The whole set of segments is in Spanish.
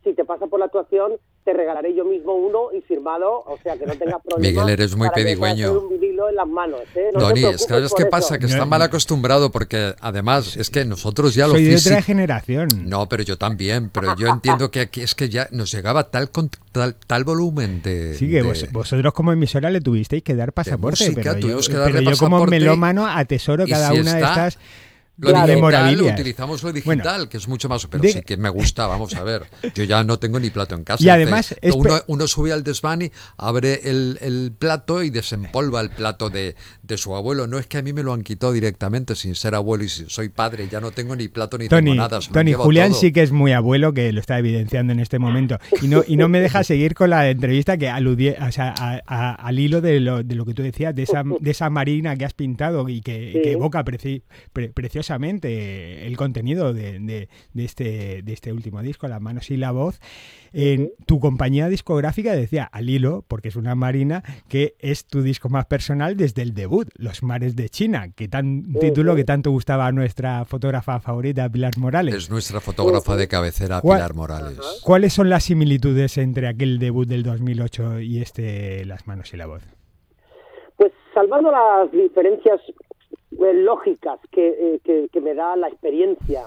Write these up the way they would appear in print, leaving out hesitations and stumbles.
si te pasa por la actuación, te regalaré yo mismo uno y firmado, o sea, que no tengas problema. Miguel, eres muy para pedigüeño. hacer un vinilo en las manos, ¿eh? No Doni, te es que ¿sabes qué pasa? Que está mal acostumbrado porque además es que nosotros ya lo Soy de físico... otra generación. No, pero yo también, pero yo entiendo que aquí es que ya nos llegaba tal volumen de... Sí, que vosotros como emisora le tuvisteis que dar pasaporte, música, pero tuvimos que darle yo como pasaporte, melómano atesoro cada si una de está, estas lo digital, memorabilias. utilizamos lo digital, Bueno, que es mucho más... Pero sí que me gusta, vamos a ver. Yo ya no tengo ni plato en casa. Y además... Uno sube al desván y abre el plato y desempolva el plato de su abuelo. No es que a mí me lo han quitado directamente sin ser abuelo y si soy padre. Ya no tengo ni plato ni tengo nada. Tony, Julián todo. Sí que es muy abuelo, que lo está evidenciando en este momento. Y no me deja seguir con la entrevista que aludía, o sea, al hilo de lo que tú decías, de esa marina que has pintado y que evoca preciosamente el contenido de este último disco, Las manos y la voz. En tu compañía discográfica decía al hilo, porque es una marina, que es tu disco más personal desde el debut, Los mares de China, título que tanto gustaba a nuestra fotógrafa favorita, Pilar Morales. Es nuestra fotógrafa de cabecera, Pilar Morales. ¿Cuáles son las similitudes entre aquel debut del 2008 y Las manos y la voz? Pues salvando las diferencias lógicas que me da la experiencia,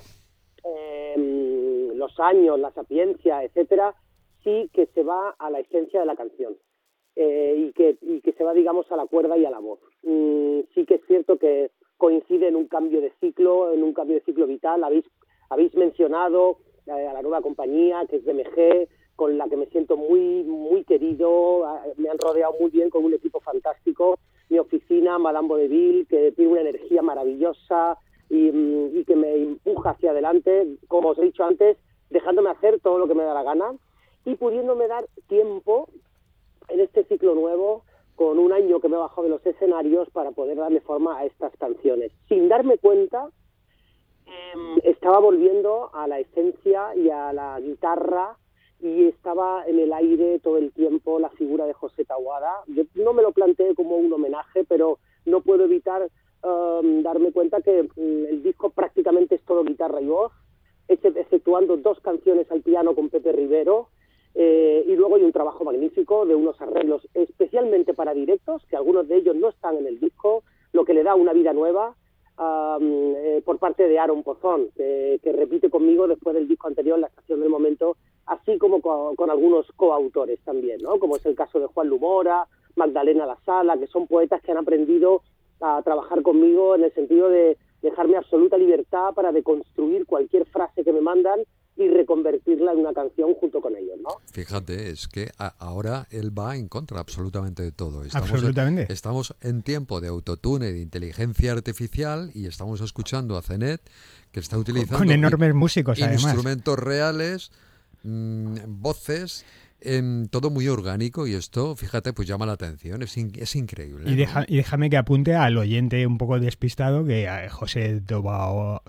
los años, la sapiencia, etcétera, sí que se va a la esencia de la canción y que se va, digamos, a la cuerda y a la voz. Sí que es cierto que coincide en un cambio de ciclo, vital. Habéis mencionado a la nueva compañía, que es BMG, con la que me siento muy, muy querido. Me han rodeado muy bien con un equipo fantástico. Mi oficina, Madame Vaudeville, que tiene una energía maravillosa y que me empuja hacia adelante, como os he dicho antes, dejándome hacer todo lo que me da la gana y pudiéndome dar tiempo en este ciclo nuevo, con un año que me he bajado de los escenarios para poder darle forma a estas canciones. Sin darme cuenta, estaba volviendo a la esencia y a la guitarra, y estaba en el aire todo el tiempo la figura de José Taboada. Yo no me lo planteé como un homenaje, pero no puedo evitar darme cuenta que el disco prácticamente es todo guitarra y voz, exceptuando 2 canciones al piano con Pepe Rivero, y luego hay un trabajo magnífico de unos arreglos especialmente para directos, que algunos de ellos no están en el disco, lo que le da una vida nueva, por parte de Aaron Pozón, que repite conmigo después del disco anterior, La estación del momento, así como con algunos coautores también, ¿no? Como es el caso de Juan Lumora, Magdalena La Sala, que son poetas que han aprendido a trabajar conmigo en el sentido de dejarme absoluta libertad para deconstruir cualquier frase que me mandan y reconvertirla en una canción junto con ellos, ¿no? Fíjate, es que ahora él va en contra absolutamente de todo. Estamos en tiempo de autotune, de inteligencia artificial, y estamos escuchando a Zenet, que está utilizando con enormes músicos, instrumentos reales, voces, todo muy orgánico, y esto, fíjate, pues llama la atención, es increíble. Y déjame que apunte al oyente un poco despistado que José Taboada,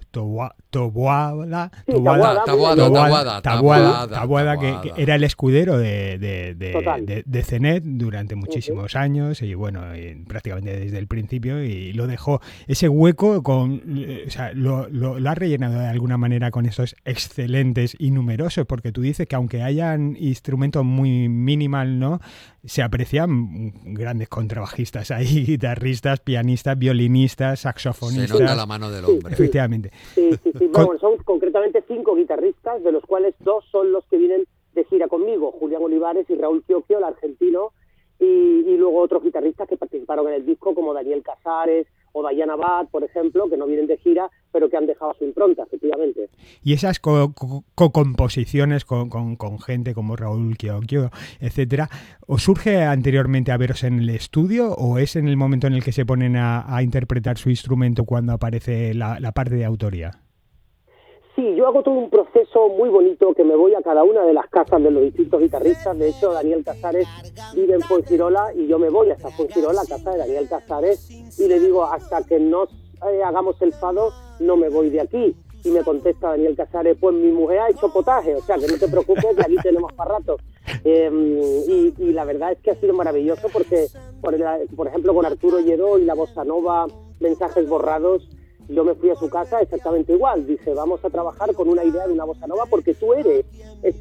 que era el escudero de Zenet durante muchísimos años, y bueno, prácticamente desde el principio, y lo dejó ese hueco lo ha rellenado de alguna manera con esos excelentes y numerosos, porque tú dices que aunque hayan instrumentos muy minimal, ¿no?, se aprecian grandes contrabajistas ahí, guitarristas, pianistas, violinistas, saxofonistas. Se nota la mano del hombre. Efectivamente. Sí. Bueno, son concretamente 5 guitarristas, de los cuales 2 son los que vienen de gira conmigo, Julián Olivares y Raúl Chiocchio, el argentino, y luego otros guitarristas que participaron en el disco, como Daniel Casares o Diana Abad, por ejemplo, que no vienen de gira, pero que han dejado su impronta, efectivamente. Y esas co-composiciones con gente como Raúl Chiocchio, etcétera, ¿os surge anteriormente a veros en el estudio o es en el momento en el que se ponen a interpretar su instrumento cuando aparece la parte de autoría? Sí, yo hago todo un proceso muy bonito, que me voy a cada una de las casas de los distintos guitarristas. De hecho, Daniel Casares vive en Fuengirola y yo me voy hasta Fuengirola, a casa de Daniel Casares, y le digo, hasta que no hagamos el fado, no me voy de aquí. Y me contesta Daniel Casares, pues mi mujer ha hecho potaje, o sea que no te preocupes, que aquí tenemos para rato. Y la verdad es que ha sido maravilloso porque, por ejemplo, con Arturo Lledó y la bossa nova, Mensajes borrados, yo me fui a su casa exactamente igual. Dije, vamos a trabajar con una idea de una bossa nova porque tú eres